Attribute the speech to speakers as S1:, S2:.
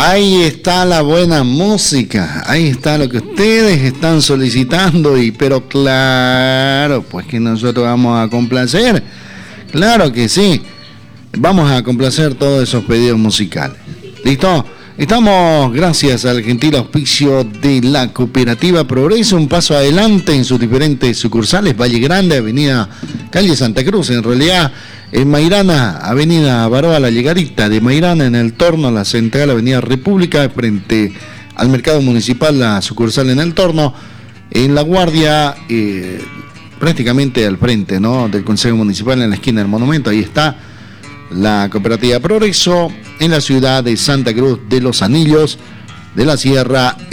S1: Ahí está la buena música, ahí está lo que ustedes están solicitando, pero claro, pues que nosotros vamos a complacer, claro que sí, vamos a complacer todos esos pedidos musicales. ¿Listo? Estamos, gracias al gentil auspicio de la Cooperativa Progreso, un paso adelante en sus diferentes sucursales, Valle Grande, Avenida Calle Santa Cruz, en realidad en Mairana, Avenida Baroa, la llegadita de Mairana, en el Torno, la central, Avenida República, frente al Mercado Municipal, la sucursal en el Torno, en La Guardia, prácticamente al frente, ¿no?, del Consejo Municipal, en la esquina del Monumento, ahí está la Cooperativa Progreso, en la ciudad de Santa Cruz de los Anillos de la Sierra.